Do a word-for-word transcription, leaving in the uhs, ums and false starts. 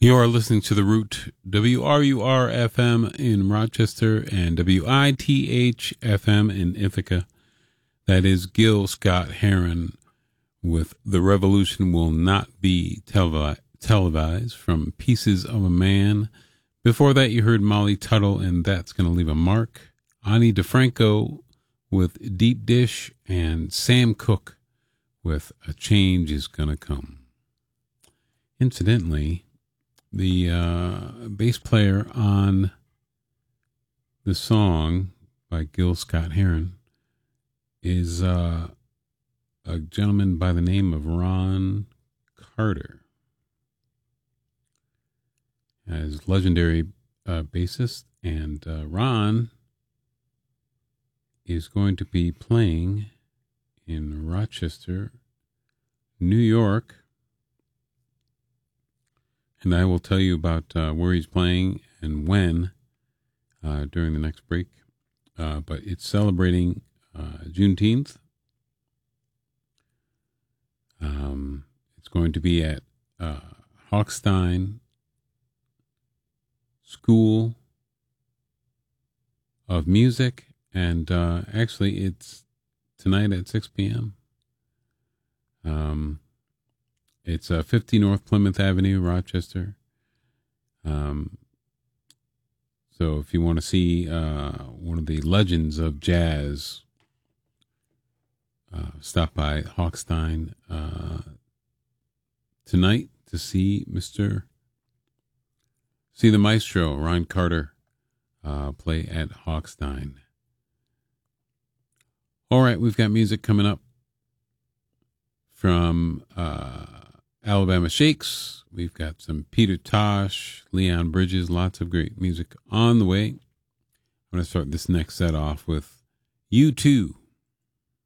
You are listening to The Root, W R U R F M in Rochester and W I T H F M in Ithaca. That is Gil Scott-Heron with The Revolution Will Not Be Televi- Televised from Pieces of a Man. Before that, you heard Molly Tuttle and That's Gonna Leave a Mark. Ani DeFranco with Deep Dish and Sam Cooke with A Change Is Gonna Come. Incidentally, the uh, bass player on the song by Gil Scott-Heron is uh, a gentleman by the name of Ron Carter. As legendary uh, bassist, and uh, Ron is going to be playing in Rochester, New York. And I will tell you about uh, where he's playing and when uh, during the next break. Uh, but it's celebrating uh, Juneteenth. Um, it's going to be at uh, Hawkstein School of Music. And uh, actually, it's tonight at six p.m. Um It's uh, fifty North Plymouth Avenue, Rochester. Um, so if you want to see uh, one of the legends of jazz, uh, stop by Hawkstein uh, tonight to see Mister see the maestro, Ron Carter, uh, play at Hawkstein. All right, we've got music coming up from Uh, Alabama Shakes. We've got some Peter Tosh, Leon Bridges, lots of great music on the way. I'm going to start this next set off with U two.